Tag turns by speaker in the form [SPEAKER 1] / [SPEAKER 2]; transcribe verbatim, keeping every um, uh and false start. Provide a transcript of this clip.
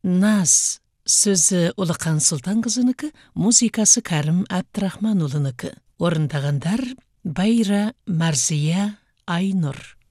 [SPEAKER 1] Наз сөзі Улықан Сұлтанқызынікі, музыкасы Кәрім Әбдірахманұлынікі. Орындағандар Байра, Марзия, Айнұр.